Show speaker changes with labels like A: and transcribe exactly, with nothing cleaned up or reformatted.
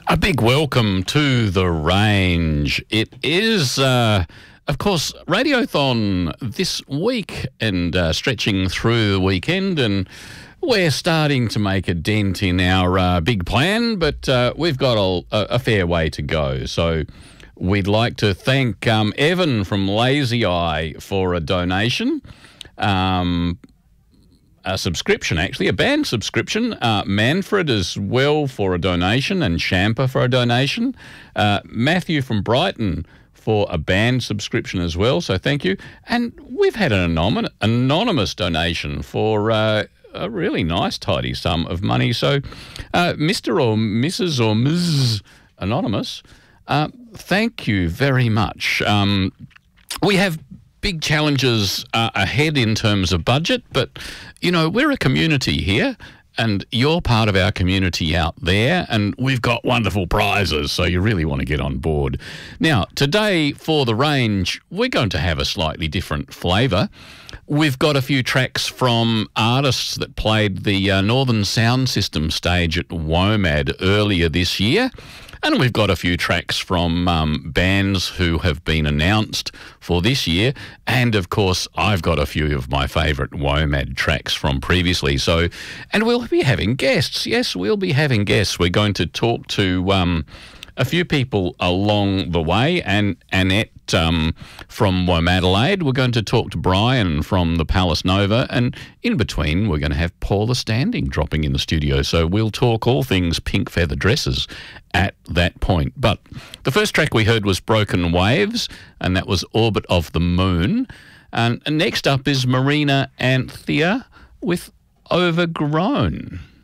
A: A big welcome to The Range. It is, uh, of course, Radiothon this week and uh, stretching through the weekend, and we're starting to make a dent in our uh, big plan, but uh, we've got a, a fair way to go. So we'd like to thank um, Evan from Lazy Eye for a donation. Um... A subscription, actually, a band subscription. Uh, Manfred as well for a donation, and Champa for a donation. Uh, Matthew from Brighton for a band subscription as well, so thank you. And we've had an anonymous, anonymous donation for uh, a really nice, tidy sum of money. So uh, Mister or Missus or Miz Anonymous, uh, thank you very much. Um, we have big challenges uh, ahead in terms of budget, but, you know, we're a community here and you're part of our community out there, and we've got wonderful prizes, so you really want to get on board. Now, today for The Range, we're going to have a slightly different flavour. We've got a few tracks from artists that played the uh, Northern Sound System stage at WOMAD earlier this year. And we've got a few tracks from um, bands who have been announced for this year. And, of course, I've got a few of my favourite WOMAD tracks from previously. So, and we'll be having guests. Yes, we'll be having guests. We're going to talk to um, a few people along the way. And Annette um, from WOMADelaide. We're going to talk to Brian from the Palace Nova. And in between, we're going to have Paula Standing dropping in the studio. So we'll talk all things pink feather dresses at that point. But the first track we heard was Broken Waves, and that was Orbit of the Moon. And next up is Marina Anthea with Overgrown.